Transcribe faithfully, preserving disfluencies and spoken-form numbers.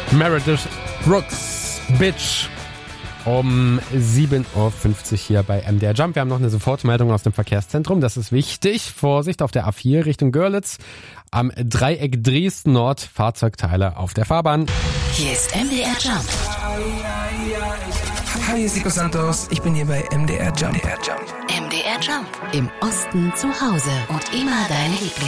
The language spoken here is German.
Meredith Brooks, Bitch. Um sieben Uhr fünfzig hier bei M D R Jump. Wir haben noch eine Sofortmeldung aus dem Verkehrszentrum. Das ist wichtig. Vorsicht auf der A vier Richtung Görlitz. Am Dreieck Dresden Nord Fahrzeugteile auf der Fahrbahn. Hier ist M D R Jump. Hi, hier ist Nico Santos. Ich bin hier bei M D R Jump. M D R Jump. Im Osten zu Hause und immer deine Lieblings.